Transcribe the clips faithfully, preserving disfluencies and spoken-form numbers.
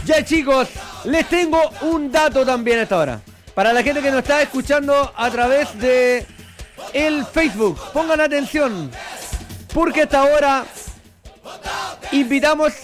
Ya chicos, les tengo un dato también a esta hora. Para la gente que nos está escuchando a través de el Facebook, pongan atención, porque a esta hora invitamos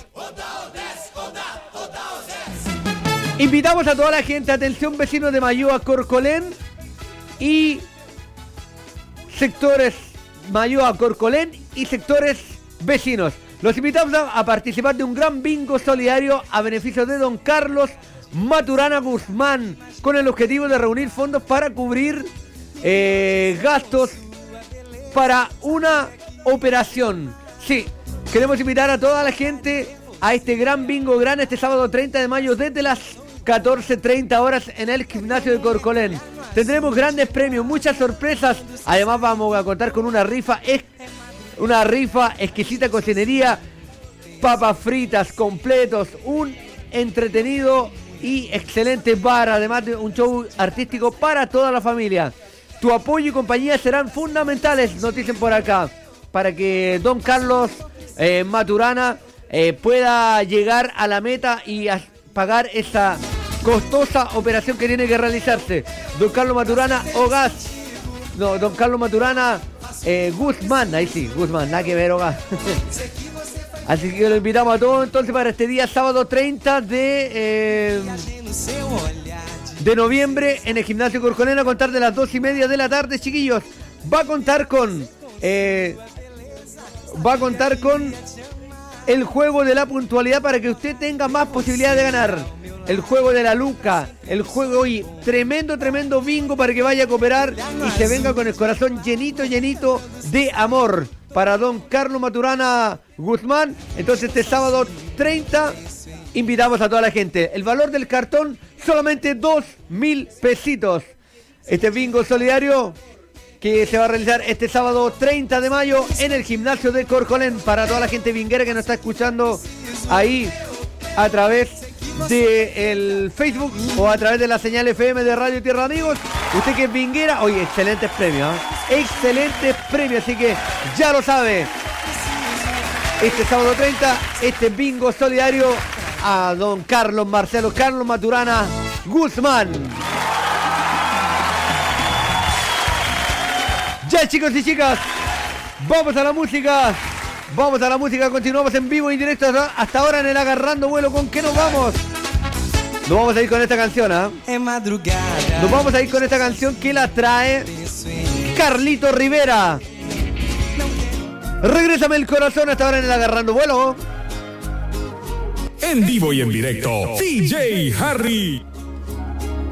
invitamos a toda la gente, atención vecinos de Mayoa, Corcolén y sectores Mayoa, Corcolén y sectores vecinos. Los invitamos a, a participar de un gran bingo solidario a beneficio de don Carlos Maturana Guzmán, con el objetivo de reunir fondos para cubrir eh, gastos para una operación. Sí, queremos invitar a toda la gente a este gran bingo grande este sábado treinta de mayo desde las catorce treinta horas en el gimnasio de Corcolén. Tendremos grandes premios, muchas sorpresas. Además vamos a contar con una rifa, una rifa exquisita cocinería, papas fritas, completos, un entretenido y excelente bar, además de un show artístico para toda la familia. Tu apoyo y compañía serán fundamentales, nos dicen por acá, para que don Carlos eh, Maturana eh, pueda llegar a la meta y a pagar esa costosa operación que tiene que realizarse. Don Carlos Maturana Ogas, no, don Carlos Maturana eh, Guzmán, ahí sí, Guzmán, nada que ver, Ogas. Así que lo invitamos a todos entonces para este día sábado treinta de eh, de noviembre en el gimnasio Corcolén a contar de las dos y media de la tarde, chiquillos. Va a contar con eh, va a contar con el juego de la puntualidad para que usted tenga más posibilidad de ganar. El juego de la Luca, el juego y tremendo, tremendo bingo para que vaya a cooperar y se venga con el corazón llenito, llenito de amor para don Carlos Maturana Guzmán. Entonces este sábado treinta invitamos a toda la gente. El valor del cartón solamente dos mil pesitos. Este bingo solidario que se va a realizar este sábado treinta de mayo en el gimnasio de Corcolén para toda la gente binguera que nos está escuchando ahí a través de el Facebook o a través de la señal F M de Radio Tierra Amigos. Usted que es binguera, oye, excelentes premios, ¿eh? Excelentes premios, así que ya lo sabe. Este sábado treinta, este bingo solidario a don Carlos Marcelo Carlos Maturana Guzmán. Ya chicos y chicas, vamos a la música. Vamos a la música, continuamos en vivo y en directo hasta ahora en el Agarrando Vuelo. ¿Con qué nos vamos? Nos vamos a ir con esta canción, ¿ah? ¿eh? Nos vamos a ir con esta canción que la trae Carlito Rivera. Regrésame el corazón hasta ahora en el Agarrando Vuelo. En vivo y en directo, D J Harry.